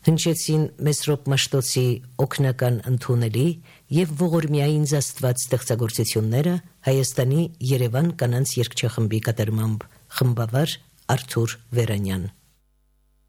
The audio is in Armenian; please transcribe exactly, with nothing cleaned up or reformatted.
Հնչեցին Մեսրոպ Մաշտոցի օգնական ընդունելի և ողորմյային զաստված ստեղծագործությունները Հայաստանի Երևան կանանց երգչախմբի կատարմամբ, խմբավար Արթուր Վերանյան։